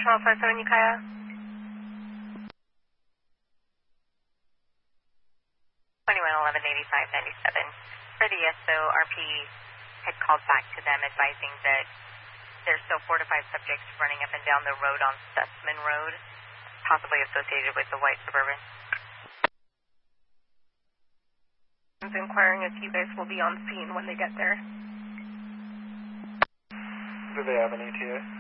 National 57 Ukiah. For the SORP had called back to them advising that there's still 4 to 5 subjects running up and down the road on Sussman Road, possibly associated with the white Suburban. I was inquiring if you guys will be on scene when they get there. Do they have an ETA?